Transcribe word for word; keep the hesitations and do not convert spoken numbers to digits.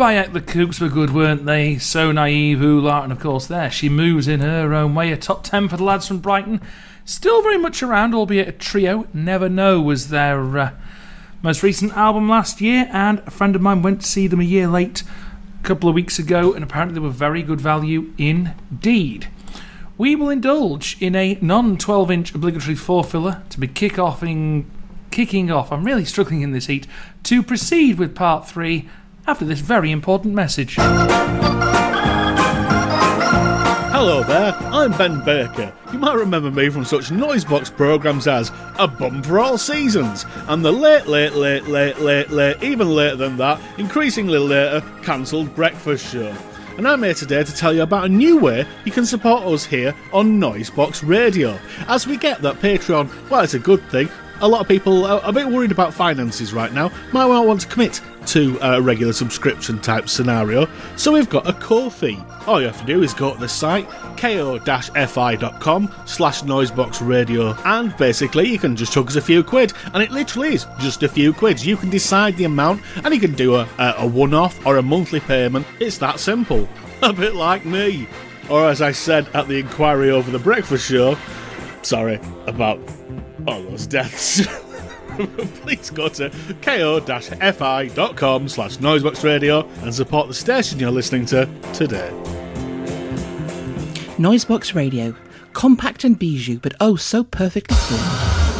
Bayek, the Coups were good, weren't they? So Naive, Oolart, and of course there she moves in her own way. A top ten for the lads from Brighton. Still very much around, albeit a trio. Never Know was their uh, most recent album last year, and a friend of mine went to see them a year late, a couple of weeks ago, and apparently they were very good value indeed. We will indulge in a non twelve inch obligatory four-filler to be kick-offing, kicking off, I'm really struggling in this heat, to proceed with part three after this very important message. Hello there, I'm Ben Baker. You might remember me from such Noisebox programmes as A Bum for All Seasons and the late, late, late, late, late, late, even later than that, increasingly later, cancelled Breakfast Show. And I'm here today to tell you about a new way you can support us here on Noisebox Radio. As we get that Patreon, well, it's a good thing. A lot of people are a bit worried about finances right now, might not want to commit to a regular subscription type scenario, so we've got a Ko-fi. All you have to do is go to the site ko-fi.com slash noiseboxradio, and basically you can just chuck us a few quid, and it literally is just a few quid. You can decide the amount, and you can do a, a, a one-off or a monthly payment. It's that simple. A bit like me. Or as I said at the inquiry over the Breakfast Show, sorry about all those deaths. Please go to ko-fi.com slash noiseboxradio and support the station you're listening to today. Noisebox Radio. Compact and bijou, but oh so perfectly formed.